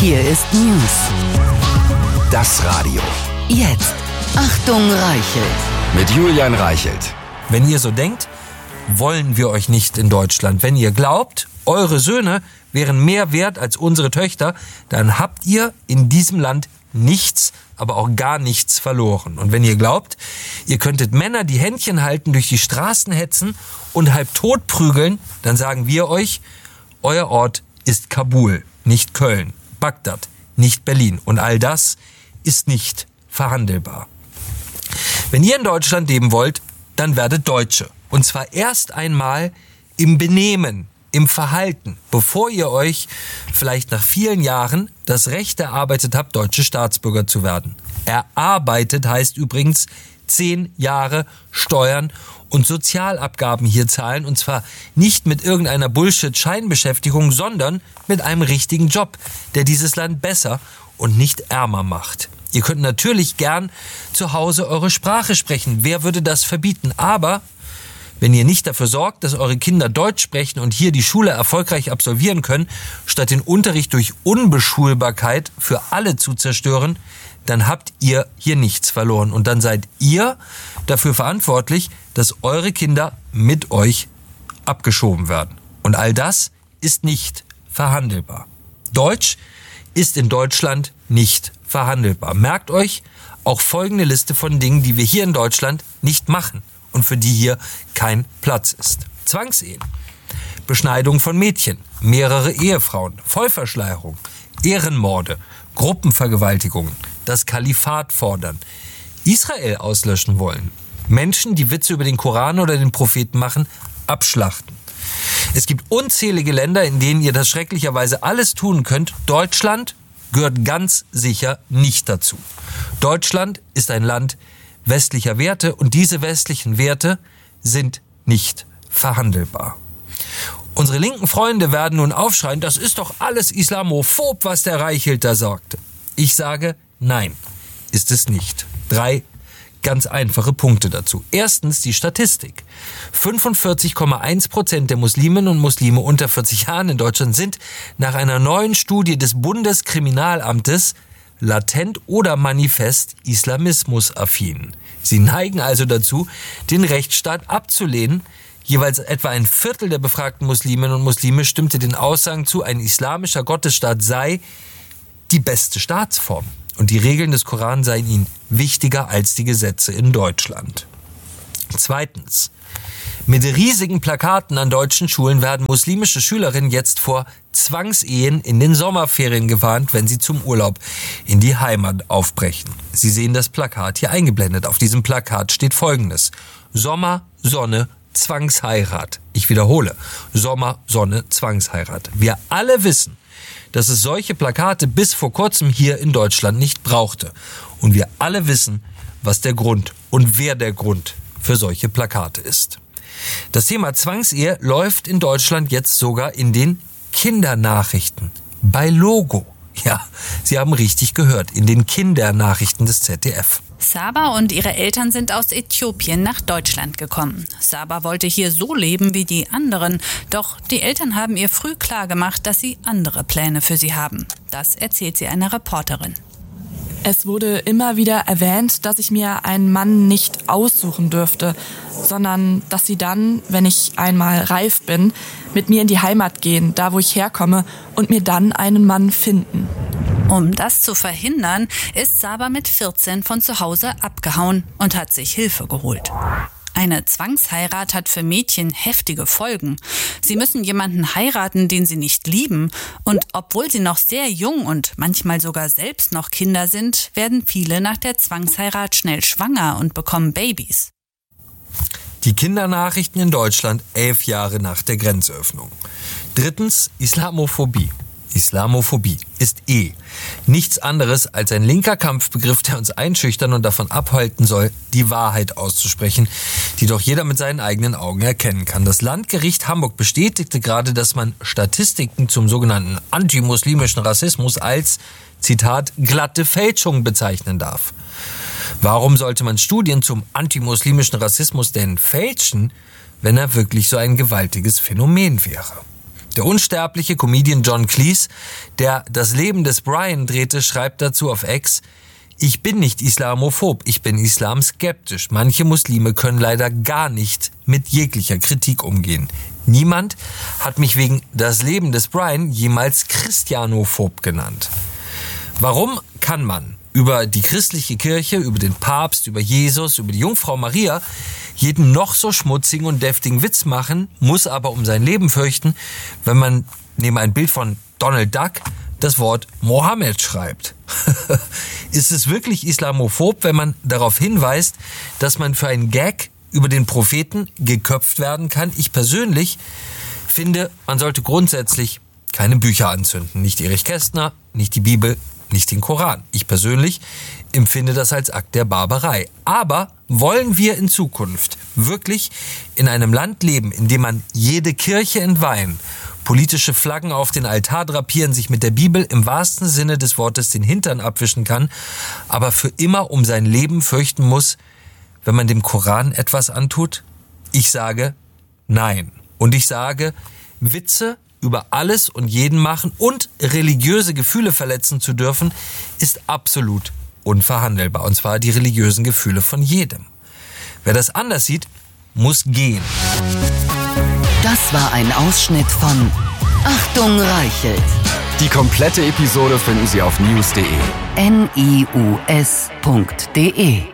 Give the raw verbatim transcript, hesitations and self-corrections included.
Hier ist News. Das Radio. Jetzt. Achtung, Reichelt. Mit Julian Reichelt. Wenn ihr so denkt, wollen wir euch nicht in Deutschland. Wenn ihr glaubt, eure Söhne wären mehr wert als unsere Töchter, dann habt ihr in diesem Land nichts, aber auch gar nichts verloren. Und wenn ihr glaubt, ihr könntet Männer, die Händchen halten, durch die Straßen hetzen und halb tot prügeln, dann sagen wir euch, euer Ort ist Kabul, nicht Köln, Bagdad, nicht Berlin. Und all das ist nicht verhandelbar. Wenn ihr in Deutschland leben wollt, dann werdet Deutsche. Und zwar erst einmal im Benehmen, im Verhalten, bevor ihr euch vielleicht nach vielen Jahren das Recht erarbeitet habt, deutsche Staatsbürger zu werden. Erarbeitet heißt übrigens zehn Jahre Steuern und Sozialabgaben hier zahlen. Und zwar nicht mit irgendeiner Bullshit-Scheinbeschäftigung, sondern mit einem richtigen Job, der dieses Land besser und nicht ärmer macht. Ihr könnt natürlich gern zu Hause eure Sprache sprechen. Wer würde das verbieten? Aber wenn ihr nicht dafür sorgt, dass eure Kinder Deutsch sprechen und hier die Schule erfolgreich absolvieren können, statt den Unterricht durch Unbeschulbarkeit für alle zu zerstören, dann habt ihr hier nichts verloren. Und dann seid ihr dafür verantwortlich, dass eure Kinder mit euch abgeschoben werden. Und all das ist nicht verhandelbar. Deutsch ist in Deutschland nicht verhandelbar. Merkt euch auch folgende Liste von Dingen, die wir hier in Deutschland nicht machen und für die hier kein Platz ist. Zwangsehen, Beschneidung von Mädchen, mehrere Ehefrauen, Vollverschleierung, Ehrenmorde, Gruppenvergewaltigungen, das Kalifat fordern, Israel auslöschen wollen, Menschen, die Witze über den Koran oder den Propheten machen, abschlachten. Es gibt unzählige Länder, in denen ihr das schrecklicherweise alles tun könnt. Deutschland gehört ganz sicher nicht dazu. Deutschland ist ein Land westlicher Werte und diese westlichen Werte sind nicht verhandelbar. Unsere linken Freunde werden nun aufschreien, das ist doch alles islamophob, was der Reichelt da sagte. Ich sage, nein, ist es nicht. Drei ganz einfache Punkte dazu. Erstens die Statistik. fünfundvierzig Komma eins Prozent der Musliminnen und Muslime unter vierzig Jahren in Deutschland sind nach einer neuen Studie des Bundeskriminalamtes latent oder manifest islamismusaffin. Sie neigen also dazu, den Rechtsstaat abzulehnen. Jeweils etwa ein Viertel der befragten Musliminnen und Muslime stimmte den Aussagen zu, ein islamischer Gottesstaat sei die beste Staatsform. Und die Regeln des Koran seien ihnen wichtiger als die Gesetze in Deutschland. Zweitens. Mit riesigen Plakaten an deutschen Schulen werden muslimische Schülerinnen jetzt vor Zwangsehen in den Sommerferien gewarnt, wenn sie zum Urlaub in die Heimat aufbrechen. Sie sehen das Plakat hier eingeblendet. Auf diesem Plakat steht Folgendes: Sommer, Sonne, Zwangsheirat. Ich wiederhole: Sommer, Sonne, Zwangsheirat. Wir alle wissen, dass es solche Plakate bis vor kurzem hier in Deutschland nicht brauchte. Und wir alle wissen, was der Grund und wer der Grund für solche Plakate ist. Das Thema Zwangsehe läuft in Deutschland jetzt sogar in den Kindernachrichten. Bei Logo. Ja, Sie haben richtig gehört, in den Kindernachrichten des Z D F. Saba und ihre Eltern sind aus Äthiopien nach Deutschland gekommen. Saba wollte hier so leben wie die anderen, doch die Eltern haben ihr früh klargemacht, dass sie andere Pläne für sie haben. Das erzählt sie einer Reporterin. Es wurde immer wieder erwähnt, dass ich mir einen Mann nicht aussuchen dürfte, sondern dass sie dann, wenn ich einmal reif bin, mit mir in die Heimat gehen, da wo ich herkomme, und mir dann einen Mann finden. Um das zu verhindern, ist Saba mit vierzehn von zu Hause abgehauen und hat sich Hilfe geholt. Eine Zwangsheirat hat für Mädchen heftige Folgen. Sie müssen jemanden heiraten, den sie nicht lieben. Und obwohl sie noch sehr jung und manchmal sogar selbst noch Kinder sind, werden viele nach der Zwangsheirat schnell schwanger und bekommen Babys. Die Kindernachrichten in Deutschland elf Jahre nach der Grenzöffnung. Drittens, Islamophobie. Islamophobie ist eh nichts anderes als ein linker Kampfbegriff, der uns einschüchtern und davon abhalten soll, die Wahrheit auszusprechen, die doch jeder mit seinen eigenen Augen erkennen kann. Das Landgericht Hamburg bestätigte gerade, dass man Statistiken zum sogenannten antimuslimischen Rassismus als, Zitat, glatte Fälschung bezeichnen darf. Warum sollte man Studien zum antimuslimischen Rassismus denn fälschen, wenn er wirklich so ein gewaltiges Phänomen wäre? Der unsterbliche Comedian John Cleese, der das Leben des Brian drehte, schreibt dazu auf X: Ich bin nicht islamophob, ich bin islamskeptisch. Manche Muslime können leider gar nicht mit jeglicher Kritik umgehen. Niemand hat mich wegen das Leben des Brian jemals christianophob genannt. Warum kann man über die christliche Kirche, über den Papst, über Jesus, über die Jungfrau Maria jeden noch so schmutzigen und deftigen Witz machen, muss aber um sein Leben fürchten, wenn man neben ein Bild von Donald Duck das Wort Mohammed schreibt? Ist es wirklich islamophob, wenn man darauf hinweist, dass man für einen Gag über den Propheten geköpft werden kann? Ich persönlich finde, man sollte grundsätzlich keine Bücher anzünden. Nicht Erich Kästner, nicht die Bibel, nicht den Koran. Ich persönlich empfinde das als Akt der Barbarei. Aber wollen wir in Zukunft wirklich in einem Land leben, in dem man jede Kirche entweihen, politische Flaggen auf den Altar drapieren, sich mit der Bibel im wahrsten Sinne des Wortes den Hintern abwischen kann, aber für immer um sein Leben fürchten muss, wenn man dem Koran etwas antut? Ich sage nein. Und ich sage, Witze über alles und jeden machen und religiöse Gefühle verletzen zu dürfen, ist absolut unverhandelbar. Und zwar die religiösen Gefühle von jedem. Wer das anders sieht, muss gehen. Das war ein Ausschnitt von Achtung Reichelt. Die komplette Episode finden Sie auf news punkt de. N I U S punkt de